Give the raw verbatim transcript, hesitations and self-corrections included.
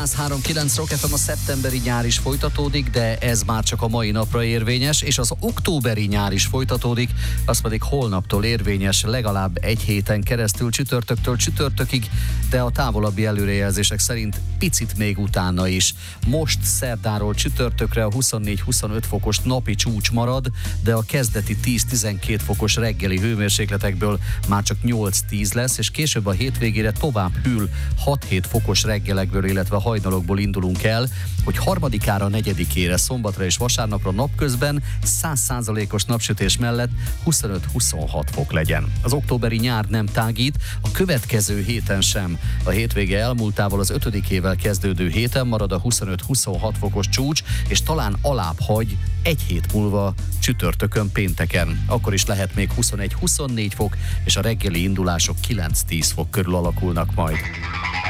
három kilenc Rock ef em, a szeptemberi nyár is folytatódik, de ez már csak a mai napra érvényes, és az októberi nyár is folytatódik, az pedig holnaptól érvényes legalább egy héten keresztül, csütörtöktől csütörtökig, de a távolabbi előrejelzések szerint picit még utána is. Most szerdáról csütörtökre a huszonnégy-huszonöt fokos napi csúcs marad, de a kezdeti tíz-tizenkét fokos reggeli hőmérsékletekből már csak nyolc-tíz lesz, és később a hétvégére tovább hűl hat-hét fokos reggelekből, illetve hajnalokból indulunk el, hogy harmadikára, negyedikére, szombatra és vasárnapra napközben száz százalékos napsütés mellett huszonöt-huszonhat fok legyen. Az októberi nyár nem tágít, a következő héten sem. A hétvége elmúltával az ötödikével kezdődő héten marad a huszonöt-huszonhat fokos csúcs, és talán alább hagy egy hét múlva csütörtökön, pénteken. Akkor is lehet még huszonegy-huszonnégy fok, és a reggeli indulások kilenc-tíz fok körül alakulnak majd.